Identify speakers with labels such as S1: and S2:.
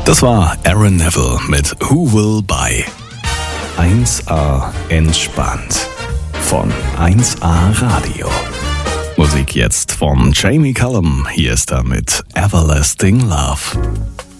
S1: Das war Aaron Neville mit Who Will Buy. 1A entspannt von 1A Radio. Musik jetzt von Jamie Cullum. Hier ist er mit Everlasting Love.